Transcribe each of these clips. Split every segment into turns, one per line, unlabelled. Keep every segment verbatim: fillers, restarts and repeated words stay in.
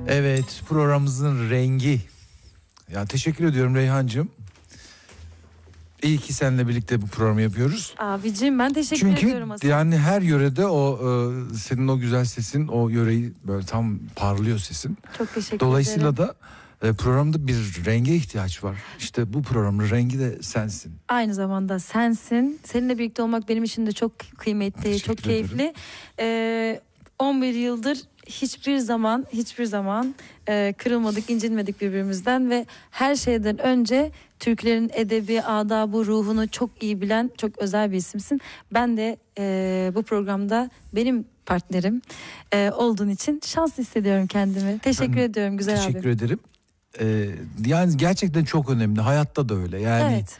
Evet, programımızın rengi. Ya teşekkür ediyorum Reyhancığım. İyi ki seninle birlikte bu programı yapıyoruz.
Abicim ben teşekkür
Çünkü
ediyorum asıl.
Çünkü yani her yörede o e, senin o güzel sesin o yöreyi böyle tam parlıyor sesin.
Çok teşekkür
Dolayısıyla
ederim.
da e, programda bir renge ihtiyaç var. İşte bu programın rengi de sensin.
Aynı zamanda sensin. Seninle birlikte olmak benim için de çok kıymetli,
Teşekkür
çok keyifli. Ee, on bir yıldır hiçbir zaman hiçbir zaman e, kırılmadık, incinmedik birbirimizden ve her şeyden önce Türklerin edebi, adabı, ruhunu çok iyi bilen çok özel bir isimsin. Ben de e, bu programda benim partnerim e, olduğun için şanslı hissediyorum kendimi. Teşekkür
Ben
ediyorum güzel
teşekkür
abim.
ederim. Ee, yani gerçekten çok önemli. Hayatta da öyle. Yani
Evet.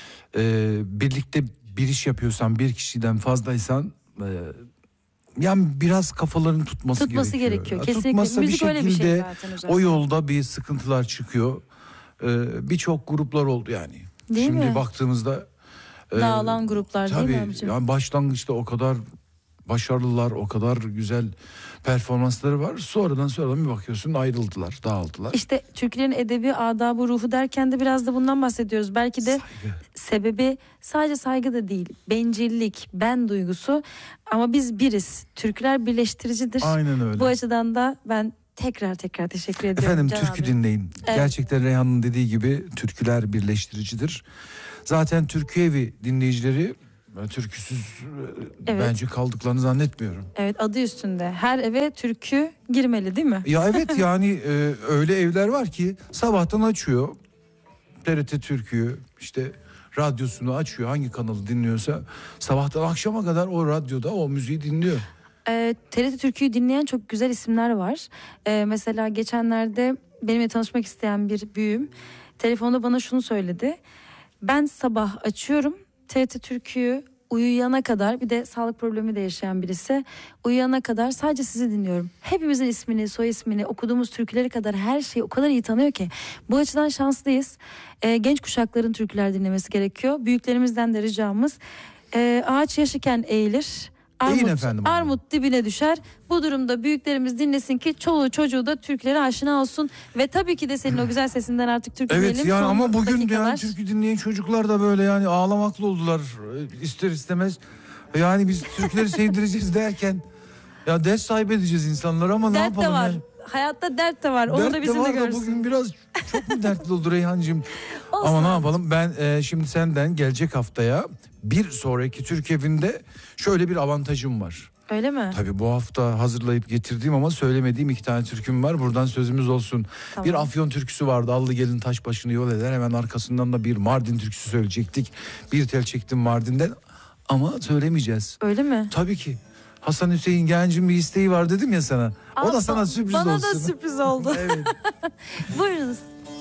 e, birlikte bir iş yapıyorsan, bir kişiden fazlaysan e, yani biraz kafaların tutması,
Tutması
gerekiyor.
gerekiyor.
Ya
Kesinlikle.
tutmasa
Müzik
bir
öyle bir şey
şekilde
zaten özellikle.
o yolda bir sıkıntılar çıkıyor. Ee, Birçok gruplar oldu yani.
Değil
Şimdi
mi?
baktığımızda e,
Dağılan gruplar değil mi
tabii
abicim?
yani başlangıçta o kadar başarılılar, o kadar güzel performansları var. Sonradan sonradan bir bakıyorsun ayrıldılar, dağıldılar.
İşte Türklerin edebi, adabı, ruhu derken de biraz da bundan bahsediyoruz. Belki de
Saygı.
sebebi sadece saygı da değil. Bencillik, ben duygusu. Ama biz biriz. Türkler birleştiricidir.
Aynen öyle.
Bu açıdan da ben tekrar tekrar teşekkür ediyorum.
Efendim
Can
türkü
abi.
dinleyin.
Evet.
Gerçekten Reyhan'ın dediği gibi türküler birleştiricidir. Zaten Türkü Evi dinleyicileri türküsüz
Evet.
bence kaldıklarını zannetmiyorum.
Evet, adı üstünde. Her eve türkü girmeli değil mi?
Ya evet yani e, öyle evler var ki sabahtan açıyor T R T Türkü'yü, işte radyosunu açıyor, hangi kanalı dinliyorsa sabahtan akşama kadar o radyoda o müziği dinliyor.
Ee, T R T Türkü'yü dinleyen çok güzel isimler var. Ee, mesela geçenlerde benimle tanışmak isteyen bir büyüğüm telefonda bana şunu söyledi. Ben sabah açıyorum T R T Türkü'yü, uyuyana kadar, bir de sağlık problemi de yaşayan birisi, uyuyana kadar sadece sizi dinliyorum. Hepimizin ismini, soy ismini, okuduğumuz türküleri kadar her şeyi o kadar iyi tanıyor ki. Bu açıdan şanslıyız. Ee, genç kuşakların türküler dinlemesi gerekiyor. Büyüklerimizden de ricamız e, ağaç yaşıken eğilir.
Eğin
Armut,
efendim.
armut dibine düşer. Bu durumda büyüklerimiz dinlesin ki çoluğu çocuğu da türkülere aşina olsun. Ve tabii ki de senin o güzel sesinden artık türkü
Evet
diyelim.
yani
Son
ama bugün
dakikalar.
yani türkü dinleyen çocuklar da böyle yani ağlamaklı oldular ister istemez. Yani biz Türkleri sevdireceğiz derken ya ders sahibi edeceğiz insanları ama ne
Dert
yapalım
de var.
yani.
Hayatta dert de var. Onu
Dert
da
de
bizim de
var da
görsün.
bugün biraz çok mu dertli oldu Reyhancığım?
Olsun.
Ama ne yapalım, ben e, şimdi senden gelecek haftaya bir sonraki Türk Evi'nde şöyle bir avantajım var.
Öyle mi?
Tabii bu hafta hazırlayıp getirdiğim ama söylemediğim iki tane türküm var. Buradan sözümüz olsun.
Tamam.
Bir Afyon türküsü vardı. Allı gelin taş başını yol eder. Hemen arkasından da bir Mardin türküsü söyleyecektik. Bir tel çektim Mardin'den ama söylemeyeceğiz.
Öyle mi?
Tabii ki. Hasan Hüseyin Genç'in bir isteği var dedim ya sana. O da
Aa,
sana sürpriz
bana
olsun.
da sürpriz oldu.
Evet.
Buyurunuz.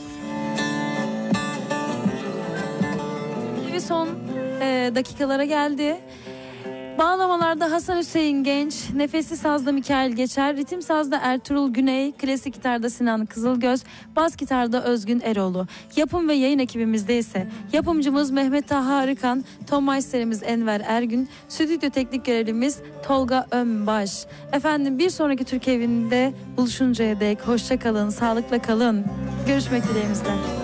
Ve son e, dakikalara geldi. Bağlamalarda Hasan Hüseyin Genç, nefesli sazda Mikail Geçer, ritim sazda Ertuğrul Güney, klasik gitarda Sinan Kızılgöz, bas gitarda Özgün Eroğlu. Yapım ve yayın ekibimizde ise yapımcımız Mehmet Taha Arıkan, ton maisterimiz Enver Ergün, stüdyo teknik görevlimiz Tolga Önbaş. Efendim bir sonraki Türk Evi'nde buluşuncaya dek hoşça kalın, sağlıkla kalın. Görüşmek dileğimizle.